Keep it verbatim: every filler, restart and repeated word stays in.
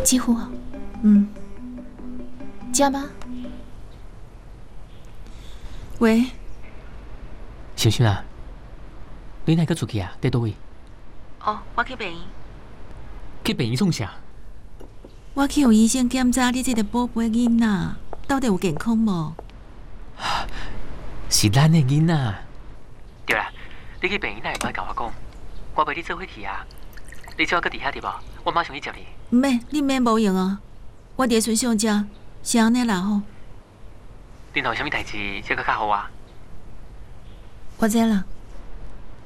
几乎啊，嗯，家吗？喂， 小轩啊，你哪个出去啊？在倒位？ 哦，我去病院。 去病院创啥？ 我去让医生检查你这个宝贝囡仔到底有健康无？ 是咱的囡仔。对啦，你去病院哪会歹甲我讲？我陪你做伙去啊。你只要搁伫遐对无？我马上去接你。 唔免，你免无用啊！我伫村上遮，是安尼啦吼。 恁有啥物代志，则搁较好啊？ 我知啦。